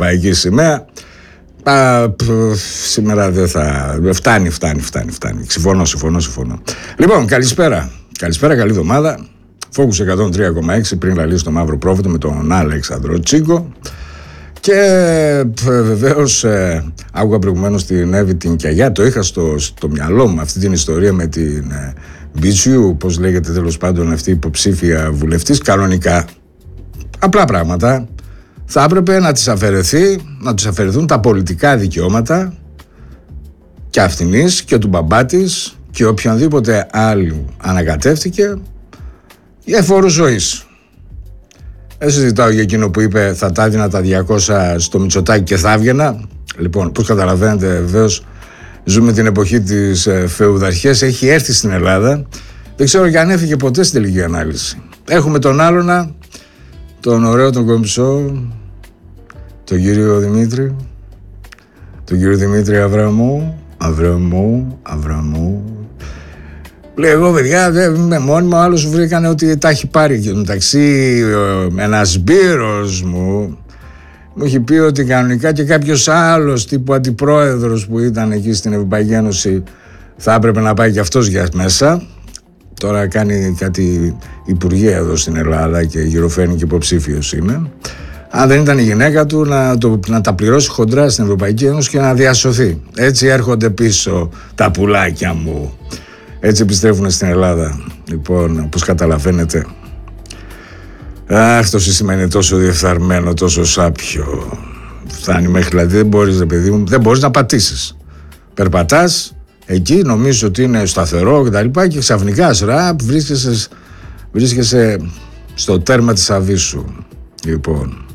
ευρωπαϊκή σημαία. Σήμερα δεν θα. Φτάνει. Συμφωνώ. Λοιπόν, καλησπέρα, καλή εβδομάδα. Focus 103,6 πριν λαλεί στο Μαύρο Πρόβατο με τον Αλέξανδρο Τσίγκο. Και βεβαίως άκουγα προηγουμένως την Εύη την Κιαγιά. Το είχα στο μυαλό μου αυτή την ιστορία με την Μπίτσιου, πώς λέγεται τέλος πάντων αυτή η υποψήφια βουλευτής. Κανονικά, απλά πράγματα. Θα έπρεπε να της αφαιρεθούν τα πολιτικά δικαιώματα και αυτινής και του μπαμπά της και οποιονδήποτε άλλου ανακατεύτηκε για φόρους ζωής. Δεν συζητάω για εκείνο που είπε θα τα έδινα τα 200 στο Μητσοτάκι και θα έβγαινα. Λοιπόν, πώς καταλαβαίνετε, βεβαίως ζούμε την εποχή της φεουδαρχίας, έχει έρθει στην Ελλάδα. Δεν ξέρω και αν έφυγε ποτέ στην τελική ανάλυση. Έχουμε τον άλλονα, τον ωραίο τον κομψό, τον κύριο Δημήτρη Αβραμού. Λέει, εγώ παιδιά δεν είμαι μόνιμο, άλλος βρήκανε ότι τα έχει πάρει. Και μεταξύ ένας μπύρος μου έχει πει ότι κανονικά και κάποιος άλλος τύπου αντιπρόεδρος που ήταν εκεί στην Ευρωπαϊκή Ένωση θα έπρεπε να πάει και αυτός για μέσα. Τώρα κάνει κάτι υπουργεία εδώ στην Ελλάδα και γυροφέρνει και υποψήφιος είναι. Αν δεν ήταν η γυναίκα του να τα πληρώσει χοντρά στην Ευρωπαϊκή Ένωση και να διασωθεί. Έτσι έρχονται πίσω τα πουλάκια μου. Έτσι επιστρέφουν στην Ελλάδα. Λοιπόν, όπως καταλαβαίνετε, το σύστημα είναι τόσο διεφθαρμένο, τόσο σάπιο. Φτάνει μέχρι, δηλαδή δεν μπορείς, παιδί μου, δεν μπορείς να πατήσεις. Περπατάς εκεί, νομίζεις ότι είναι σταθερό και ξαφνικά βρίσκεσαι στο τέρμα της αβύσσου. Λοιπόν,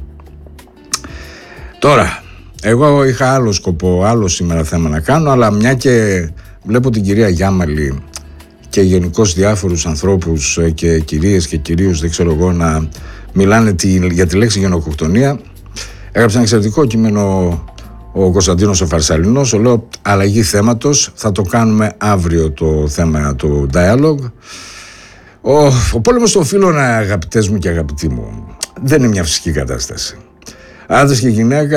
τώρα, εγώ είχα άλλο σκοπό, άλλο σήμερα θέμα να κάνω, αλλά μια και βλέπω την κυρία Γιάμαλη και γενικώς διάφορους ανθρώπους και κυρίες και κυρίους, δεν ξέρω εγώ, να μιλάνε για τη λέξη γενοκτονία. Έγραψε ένα εξαιρετικό κείμενο ο Κωνσταντίνος ο Φαρσαλινός. Λέω αλλαγή θέματος, θα το κάνουμε αύριο το θέμα, το dialogue. Ο πόλεμος των φίλων, αγαπητές μου και αγαπητοί μου, δεν είναι μια φυσική κατάσταση. Άντρες και γυναίκα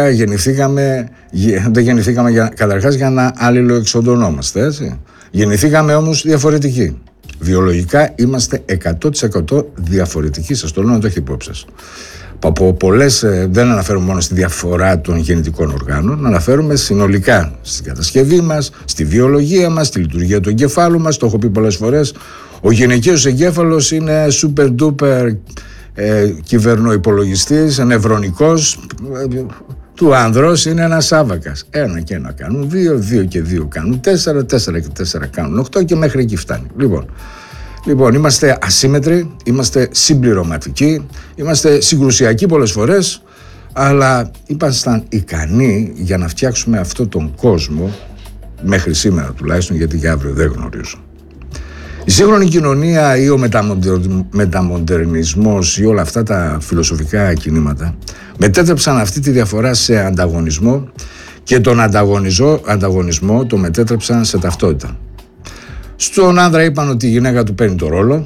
δεν γεννηθήκαμε καταρχάς για να αλληλοεξοντωνόμαστε, έτσι. Γεννηθήκαμε όμως διαφορετικοί. Βιολογικά είμαστε 100% διαφορετικοί. Σας το λέω να το έχετε υπόψη σας. Από πολλές, δεν αναφέρουμε μόνο στη διαφορά των γεννητικών οργάνων, αναφέρουμε συνολικά στην κατασκευή μας, στη βιολογία μας, στη λειτουργία του εγκεφάλου μας. Το έχω πει πολλές φορές. Ο γυναικείος εγκέφαλος είναι super duper κυβερνοϋπολογιστής, νευρονικός. Του ανδρός είναι ένας άβακας. 1 και 1 κάνουν 2, 2 και 2 κάνουν 4, 4 και 4 κάνουν 8 και μέχρι εκεί φτάνει. Λοιπόν, είμαστε ασύμμετροι, είμαστε συμπληρωματικοί, είμαστε συγκρουσιακοί πολλές φορές, αλλά ήμασταν ικανοί για να φτιάξουμε αυτόν τον κόσμο, μέχρι σήμερα τουλάχιστον, γιατί για αύριο δεν γνωρίζω. Η σύγχρονη κοινωνία ή ο μεταμοντερνισμός ή όλα αυτά τα φιλοσοφικά κινήματα μετέτρεψαν αυτή τη διαφορά σε ανταγωνισμό και τον ανταγωνισμό το μετέτρεψαν σε ταυτότητα. Στον άνδρα είπαν ότι η γυναίκα του παίρνει το ρόλο,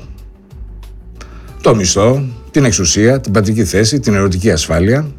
το μισθό, την εξουσία, την πατρική θέση, την ερωτική ασφάλεια.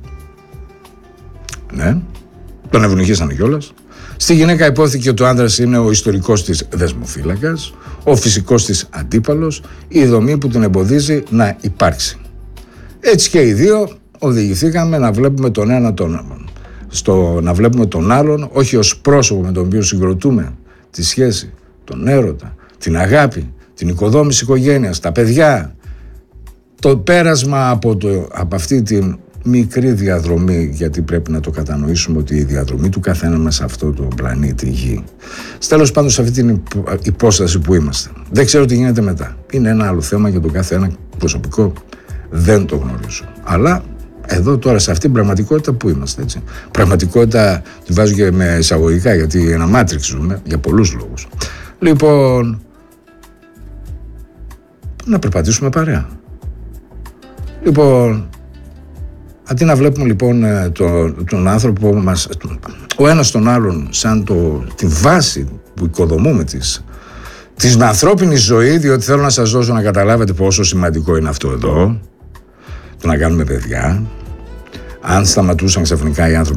Ναι, τον ευνοχήσανε κιόλας. Στη γυναίκα υπόθηκε ότι ο άνδρας είναι ο ιστορικός της δεσμοφύλακας, ο φυσικός της αντίπαλος, η δομή που την εμποδίζει να υπάρξει. Έτσι και οι δύο οδηγηθήκαμε να βλέπουμε τον ένα τον άλλον. Να βλέπουμε τον άλλον όχι ως πρόσωπο με τον οποίο συγκροτούμε τη σχέση, τον έρωτα, την αγάπη, την οικοδόμηση οικογένειας, τα παιδιά. Το πέρασμα από αυτή την μικρή διαδρομή, γιατί πρέπει να το κατανοήσουμε ότι η διαδρομή του καθένα μας σε αυτό το πλανήτη Γη, τέλος πάντων σε αυτή την υπόσταση που είμαστε. Δεν ξέρω τι γίνεται μετά. Είναι ένα άλλο θέμα για τον κάθε ένα προσωπικό, δεν το γνωρίζω. Αλλά εδώ τώρα σε αυτήν την πραγματικότητα που είμαστε, έτσι. Πραγματικότητα τη βάζω και με εισαγωγικά, γιατί ένα μάτριξ ζούμε για πολλούς λόγους. Λοιπόν, να περπατήσουμε παρέα. Λοιπόν, αντί να βλέπουμε λοιπόν τον άνθρωπο μας, ο ένας τον άλλον σαν τη βάση που οικοδομούμε την ανθρώπινη ζωή, διότι θέλω να σας δώσω να καταλάβετε πόσο σημαντικό είναι αυτό εδώ, το να κάνουμε παιδιά. Αν σταματούσαν ξαφνικά οι άνθρωποι